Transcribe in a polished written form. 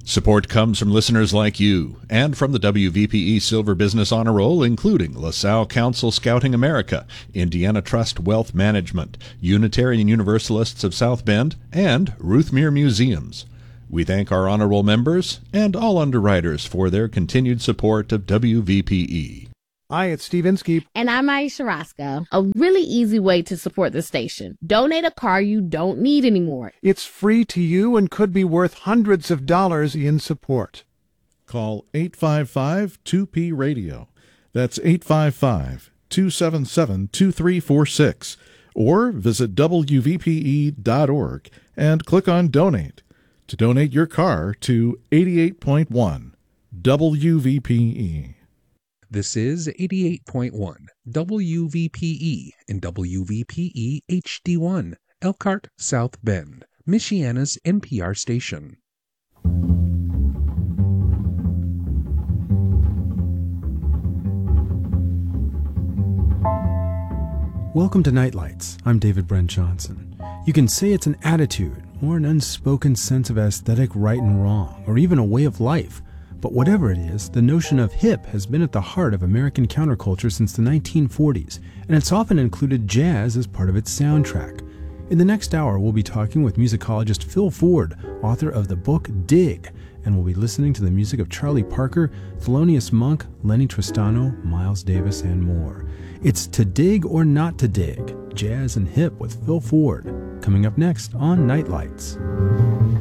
Support comes from listeners like you and from the WVPE Silver Business Honor Roll, including LaSalle Council Scouting America, Indiana Trust Wealth Management, Unitarian Universalists of South Bend, and Ruthmere Museums. We thank our honor roll members and all underwriters for their continued support of WVPE. Hi, it's Steve Inskeep. And I'm Aisha Roscoe. A really easy way to support the station. Donate a car you don't need anymore. It's free to you and could be worth hundreds of dollars in support. Call 855-2P-RADIO. That's 855-277-2346. Or visit WVPE.org and click on Donate to donate your car to 88.1 WVPE. This is 88.1 WVPE and WVPE HD1, Elkhart, South Bend, Michiana's NPR station. Welcome to Nightlights. I'm David Brent Johnson. You can say it's an attitude or an unspoken sense of aesthetic right and wrong, or even a way of life. But whatever it is, the notion of hip has been at the heart of American counterculture since the 1940s, and it's often included jazz as part of its soundtrack. In the next hour, we'll be talking with musicologist Phil Ford, author of the book Dig, and we'll be listening to the music of Charlie Parker, Thelonious Monk, Lenny Tristano, Miles Davis, and more. It's To Dig or Not to Dig, Jazz and Hip with Phil Ford, coming up next on Nightlights.